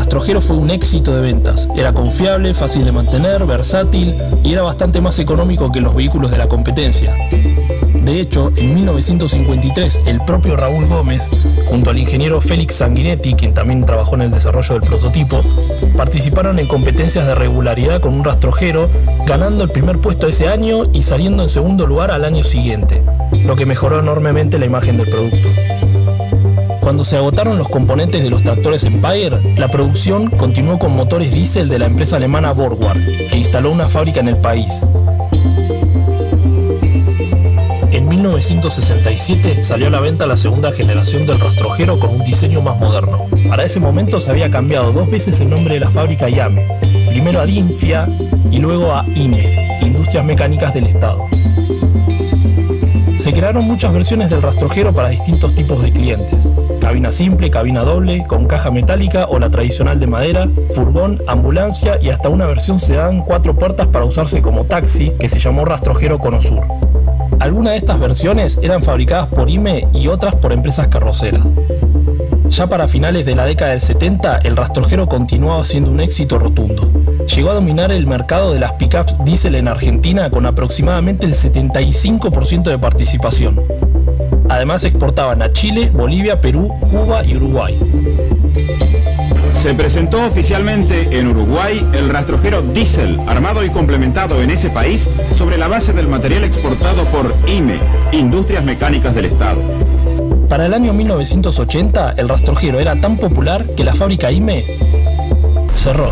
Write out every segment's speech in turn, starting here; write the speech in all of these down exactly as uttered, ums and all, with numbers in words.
rastrojero fue un éxito de ventas. Era confiable, fácil de mantener, versátil y era bastante más económico que los vehículos de la competencia. De hecho, en mil novecientos cincuenta y tres, el propio Raúl Gómez, junto al ingeniero Félix Sanguinetti, quien también trabajó en el desarrollo del prototipo, participaron en competencias de regularidad con un rastrojero, ganando el primer puesto ese año y saliendo en segundo lugar al año siguiente, lo que mejoró enormemente la imagen del producto. Cuando se agotaron los componentes de los tractores Empire, la producción continuó con motores diésel de la empresa alemana Borgward, que instaló una fábrica en el país. En mil novecientos sesenta y siete salió a la venta la segunda generación del rastrojero con un diseño más moderno. Para ese momento se había cambiado dos veces el nombre de la fábrica I A M, primero a DINFIA y luego a I M E, Industrias Mecánicas del Estado. Se crearon muchas versiones del rastrojero para distintos tipos de clientes: cabina simple, cabina doble, con caja metálica o la tradicional de madera, furgón, ambulancia y hasta una versión sedán cuatro puertas para usarse como taxi que se llamó rastrojero Cono Sur. Algunas de estas versiones eran fabricadas por I M E y otras por empresas carroceras. Ya para finales de la década del setenta, el rastrojero continuaba siendo un éxito rotundo. Llegó a dominar el mercado de las pickups diésel en Argentina con aproximadamente el setenta y cinco por ciento de participación. Además exportaban a Chile, Bolivia, Perú, Cuba y Uruguay. Se presentó oficialmente en Uruguay el rastrojero diésel, armado y complementado en ese país sobre la base del material exportado por I M E, Industrias Mecánicas del Estado. Para el año mil novecientos ochenta, el rastrojero era tan popular que la fábrica I M E cerró.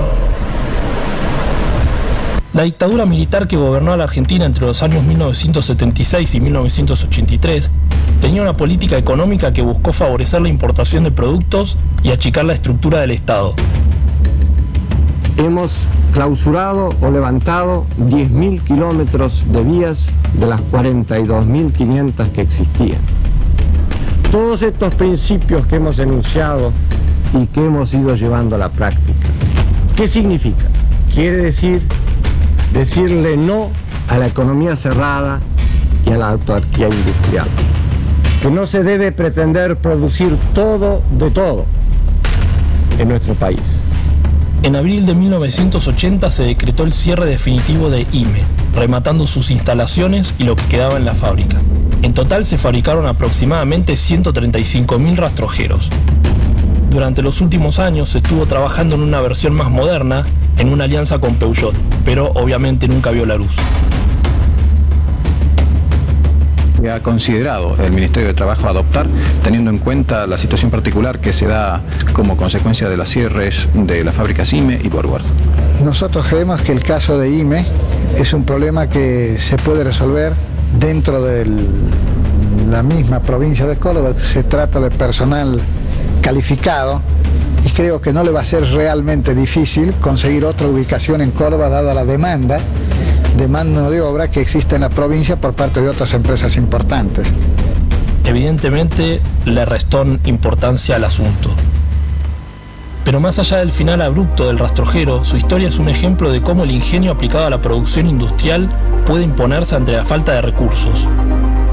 La dictadura militar que gobernó a la Argentina entre los años mil novecientos setenta y seis y mil novecientos ochenta y tres tenía una política económica que buscó favorecer la importación de productos y achicar la estructura del Estado. Hemos clausurado o levantado diez mil kilómetros de vías de las cuarenta y dos mil quinientas que existían. Todos estos principios que hemos enunciado y que hemos ido llevando a la práctica, ¿qué significa? Quiere decir decirle no a la economía cerrada y a la autarquía industrial. Que no se debe pretender producir todo de todo en nuestro país. En abril de mil novecientos ochenta se decretó el cierre definitivo de I M E, rematando sus instalaciones y lo que quedaba en la fábrica. En total se fabricaron aproximadamente ciento treinta y cinco mil rastrojeros. Durante los últimos años se estuvo trabajando en una versión más moderna, en una alianza con Peugeot, pero obviamente nunca vio la luz. ¿Qué ha considerado el Ministerio de Trabajo adoptar, teniendo en cuenta la situación particular que se da como consecuencia de los cierres de las fábricas I M E y Borgward? Nosotros creemos que el caso de I M E es un problema que se puede resolver dentro de la misma provincia de Córdoba. Se trata de personal calificado y creo que no le va a ser realmente difícil conseguir otra ubicación en Córdoba dada la demanda de mano de obra que existe en la provincia por parte de otras empresas importantes. Evidentemente le restó importancia al asunto. Pero más allá del final abrupto del rastrojero, su historia es un ejemplo de cómo el ingenio aplicado a la producción industrial puede imponerse ante la falta de recursos.